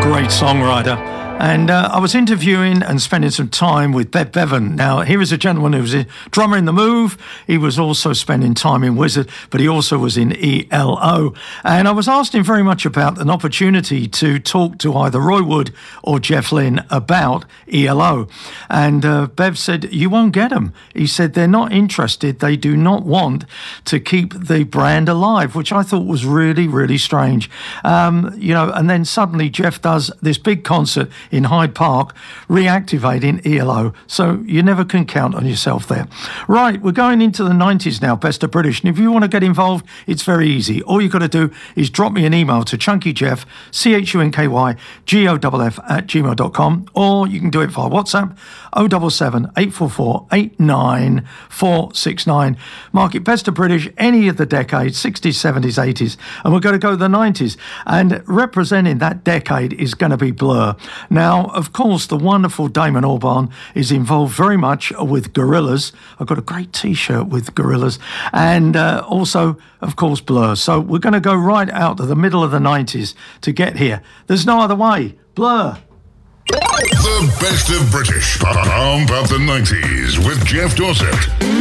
Great songwriter. And I was interviewing and spending some time with Bev Bevan. Now, here is a gentleman who was a drummer in The Move. He was also spending time in Wizzard, but he also was in ELO. And I was asking very much about an opportunity to talk to either Roy Wood or Jeff Lynne about ELO. And Bev said, you won't get them. He said, they're not interested. They do not want to keep the brand alive, which I thought was really, really strange. And then suddenly Jeff does this big concert in Hyde Park, reactivating ELO. So you never can count on yourself there. Right, we're going into the 90s now, Best of British. And if you want to get involved, it's very easy. All you've got to do is drop me an email to chunkyjeff, CHUNKYGOFF @gmail.com, or you can do it via WhatsApp, 077 844 89469. Mark it Best of British, any of the decades, 60s, 70s, 80s. And we're going to go to the 90s. And representing that decade is going to be Blur. Now, of course, the wonderful Damon Albarn is involved very much with Gorillaz. I've got a great T-shirt with Gorillaz. And also, of course, Blur. So we're going to go right out to the middle of the 90s to get here. There's no other way. Blur. The Best of British. Pump up the 90s with Jeff Dorset.